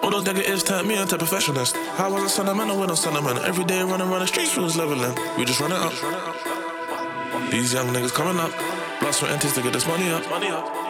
All those negatives turn me into a perfectionist. How was I sentimental with no sentiment? Every day running around the streets feels leveling. We just run it up. These young niggas coming up. Blood, sweat and tears to get this money up.